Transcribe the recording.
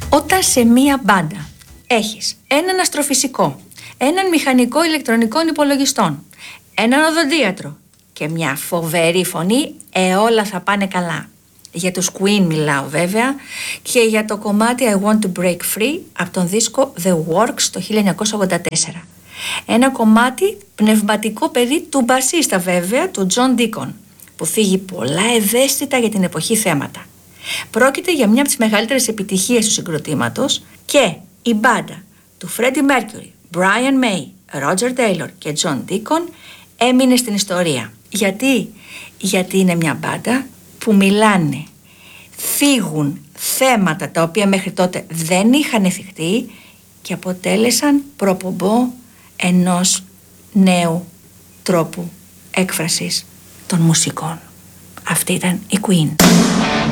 Όταν σε μία μπάντα έχεις έναν αστροφυσικό, έναν μηχανικό ηλεκτρονικών υπολογιστών, έναν οδοντίατρο και μια φοβερή φωνή, όλα θα πάνε καλά. Για τους Queen μιλάω βέβαια και για το κομμάτι I Want to Break Free από τον δίσκο The Works το 1984. Ένα κομμάτι πνευματικό παιδί του μπασίστα βέβαια, του John Deacon, που θίγει πολλά ευαίσθητα για την εποχή θέματα. Πρόκειται για μια από τις μεγαλύτερες επιτυχίες του συγκροτήματος και η μπάντα του Freddie Mercury, Brian May, Roger Taylor και John Deacon έμεινε στην ιστορία. Γιατί είναι μια μπάντα που μιλάνε, θίγουν θέματα τα οποία μέχρι τότε δεν είχαν θυχτεί και αποτέλεσαν προπομπό ενός νέου τρόπου έκφρασης των μουσικών. Αυτή ήταν η Queen.